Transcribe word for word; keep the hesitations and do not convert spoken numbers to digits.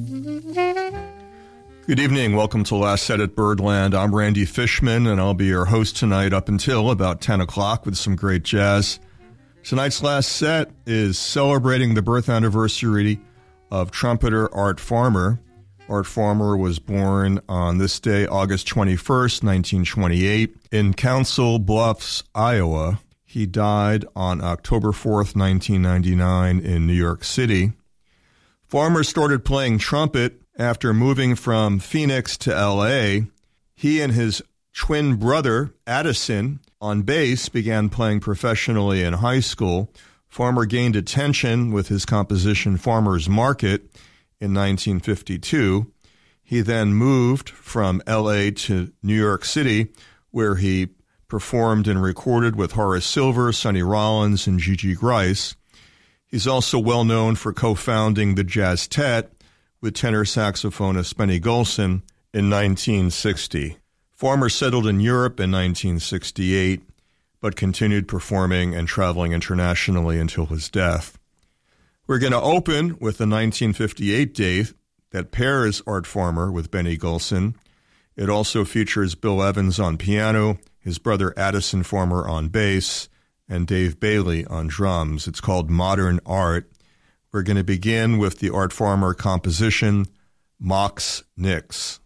Good evening. Welcome to Last Set at Birdland. I'm Randy Fishman, and I'll be your host tonight up until about ten o'clock with some great jazz. Tonight's last set is celebrating the birth anniversary of trumpeter Art Farmer. Art Farmer was born on this day, August twenty-first, nineteen twenty-eight, in Council Bluffs, Iowa. He died on October fourth, nineteen ninety-nine, in New York City. Farmer started playing trumpet after moving from Phoenix to L A. He and his twin brother, Addison, on bass, began playing professionally in high school. Farmer gained attention with his composition Farmer's Market in nineteen fifty-two. He then moved from L A to New York City, where he performed and recorded with Horace Silver, Sonny Rollins, and Gigi Grice. He's also well known for co-founding the Jazztet with tenor saxophonist Benny Golson in nineteen sixty. Farmer settled in Europe in nineteen sixty-eight, but continued performing and traveling internationally until his death. We're going to open with the nineteen fifty-eight date that pairs Art Farmer with Benny Golson. It also features Bill Evans on piano, his brother Addison Farmer on bass, and Dave Bailey on drums. It's called Modern Art. We're going to begin with the Art Farmer composition, Mox Nix.